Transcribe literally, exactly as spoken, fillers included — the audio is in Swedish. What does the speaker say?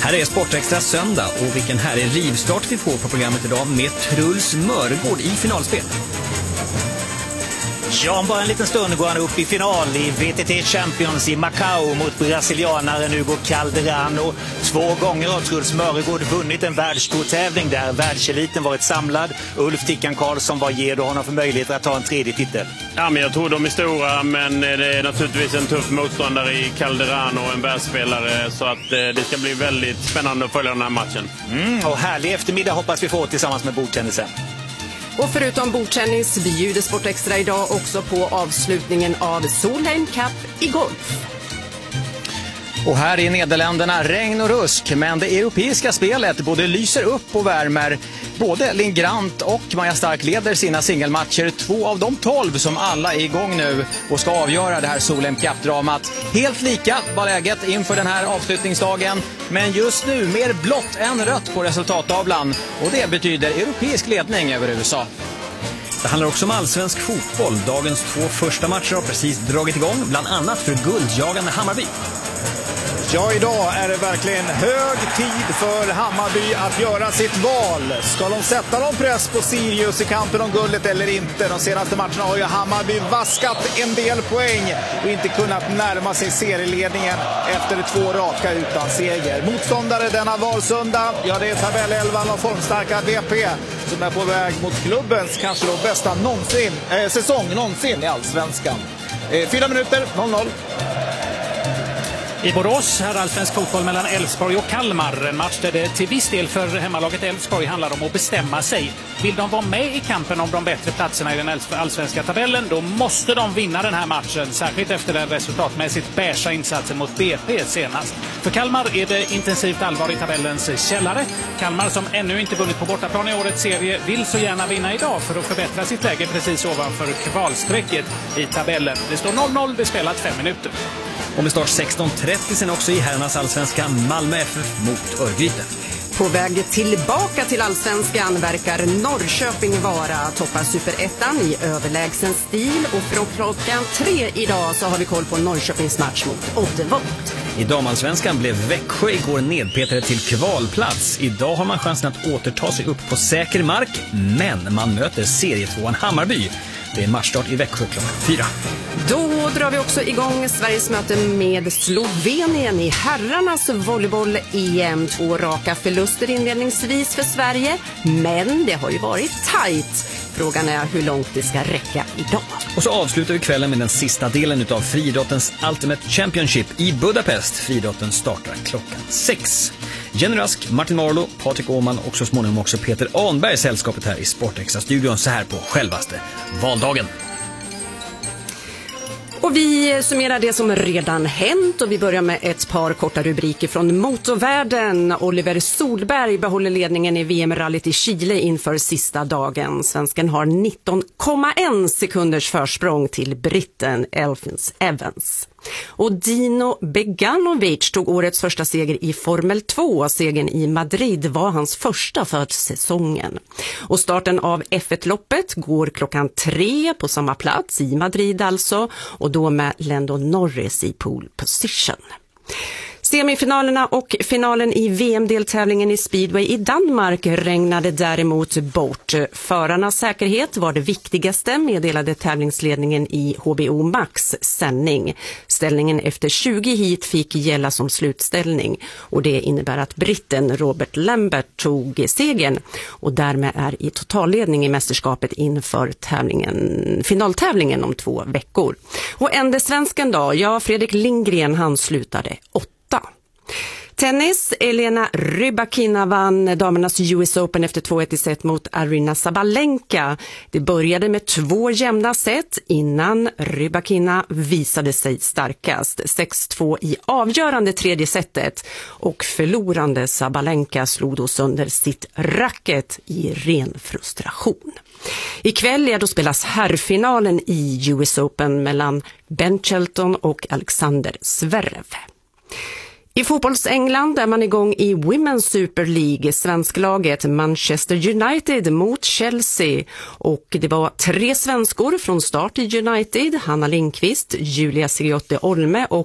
Här är Sportextra söndag och vilken härlig rivstart vi får på programmet idag med Truls Mörgård i finalspel. Ja, om bara en liten stund går han upp i final i V T T Champions i Macau mot brasilianaren Hugo Calderano. Två gånger har Truls Mörgård vunnit en världstourtävling där världseliten varit samlad. Ulf Tickan Karlsson, vad ger du honom för möjligheter att ta en tredje titel? Ja, men jag tror de är stora, men det är naturligtvis en tuff motståndare i Calderano, en världsspelare, så att det ska bli väldigt spännande att följa den här matchen. Mm, och härlig eftermiddag hoppas vi få tillsammans med bordtennisen. Och förutom bordtennis bjuder Sportextra idag också på avslutningen av Solheim Cup i golf. Och här i Nederländerna regn och rusk, men det europeiska spelet både lyser upp och värmer. Både Linn Grant och Maja Stark leder sina singelmatcher, två av de tolv som alla är igång nu och ska avgöra det här Solheim Cup-dramat. Helt lika var läget inför den här avslutningsdagen, men just nu mer blått än rött på resultattavlan, och det betyder europeisk ledning över U S A. Det handlar också om allsvensk fotboll. Dagens två första matcher har precis dragit igång, bland annat för guldjagande Hammarby. Ja, idag är det verkligen hög tid för Hammarby att göra sitt val. Ska de sätta någon press på Sirius i kampen om guldet eller inte? De senaste matcherna har ju Hammarby vaskat en del poäng och inte kunnat närma sig serieledningen efter två raka utan seger. Motståndare denna valsöndag, ja, det är tabellelvan och formstarka V P som är på väg mot klubbens kanske då bästa någonsin, eh, säsong någonsin i Allsvenskan. Eh, fyra minuter, noll noll. I Borås här allsvensk fotboll mellan Elfsborg och Kalmar. En match där det till viss del för hemmalaget Elfsborg handlar om att bestämma sig. Vill de vara med i kampen om de bättre platserna i den allsvenska tabellen, då måste de vinna den här matchen. Särskilt efter den resultatmässigt bärsa insatsen mot B P senast. För Kalmar är det intensivt allvar i tabellens källare. Kalmar, som ännu inte vunnit på bortaplan i årets serie, vill så gärna vinna idag för att förbättra sitt läge precis ovanför kvalstrecket i tabellen. Det står noll noll, det spelat fem minuter. Och med start sexton trettio sen också i herrarnas allsvenska Malmö F F mot Örgryte. På väg tillbaka till allsvenskan verkar Norrköping vara. Toppar superettan i överlägsen stil, och från klockan tre idag så har vi koll på Norrköpings match mot Oddevold. I damallsvenskan blev Växjö igår nedpetade till kvalplats. Idag har man chansen att återta sig upp på säker mark, men man möter serietvåan Hammarby. Det är matchstart i Växjö klockan fyra. Då drar vi också igång Sveriges möte med Slovenien i herrarnas volleyboll-E M. Två raka förluster inledningsvis för Sverige, men det har ju varit tajt. Frågan är hur långt det ska räcka idag. Och så avslutar vi kvällen med den sista delen av friidrottens Ultimate Championship i Budapest. Friidrotten startar klockan sex. Jenny Rask, Martin Marlow, Patrik Åhman och så småningom också Peter Ahnberg sällskapet här i Sportextra-studion så här på självaste valdagen. Och vi summerar det som redan hänt, och vi börjar med ett par korta rubriker från motorvärlden. Oliver Solberg behåller ledningen i V M-rallyt i Chile inför sista dagen. Svensken har nitton komma en sekunders försprång till britten Elfins Evans. Och Dino Beganovic tog årets första seger i Formel två. Segern i Madrid var hans första för säsongen. Och starten av F ett-loppet går klockan tre på samma plats i Madrid alltså, och då med Lando Norris i pole position. Semifinalerna och finalen i V M-deltävlingen i speedway i Danmark regnade däremot bort. Förarnas säkerhet var det viktigaste, meddelade tävlingsledningen i H B O Max sändning. Ställningen efter tjugo hit fick gälla som slutställning, och det innebär att britten Robert Lambert tog segern och därmed är i totalledning i mästerskapet inför tävlingen, finaltävlingen om två veckor. Och ände svensken då? Ja, Fredrik Lindgren, han slutade åtta. Tennis, Elena Rybakina vann damernas U S Open efter två ett i set mot Aryna Sabalenka. Det började med två jämna set innan Rybakina visade sig starkast. sex två i avgörande tredje setet, och förlorande Sabalenka slog då sönder sitt racket i ren frustration. Ikväll är då spelas herrfinalen i U S Open mellan Ben Shelton och Alexander Zverev. I fotbolls-England är man igång i Women's Super League, svensklaget Manchester United mot Chelsea, och det var tre svenskor från start i United: Hanna Lindqvist, Julia Sigiotte Olme och